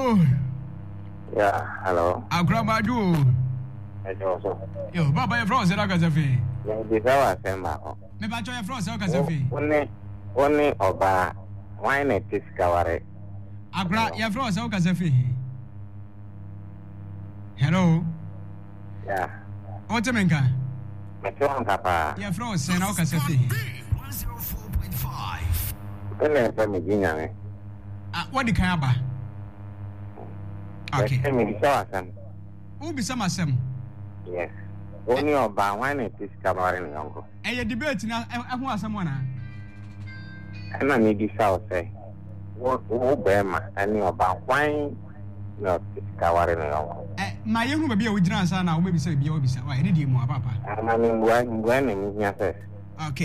Hello. Yeah, hello. Agrabadu. Yo, Baba, your friends, I can say. This hour, Samba. Me ba your friends, I can say. Only Oba, why not discover it? Agra, your friends, I can say. Hello. Yeah. What you mean? Meton Papa. Your friends, I can say. 104.5. What the kind of? Okay. Who be some of them? Yes. Only Oba, why not discover it? A debate now, I want someone. And I need this house, say. What Obama, and you about why not discover it? My young baby, we didn't say now, maybe say, be obvious. Why did you more, Papa? I mean, when you say, okay.